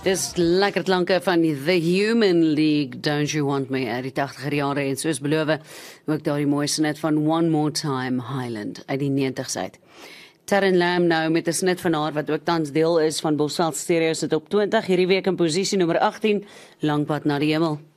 Dis lekker klanke van The Human League, Don't You Want Me, uit die 80er jare, en soos beloof, ook daar die mooiste net van One More Time Highland, uit die 90s uit. Taryn Lamb nou met 'n snit van haar, wat ook tans deel is van Bosveld Stereo, sit op 20, hierdie week in posisie nommer 18, Langpad na die hemel.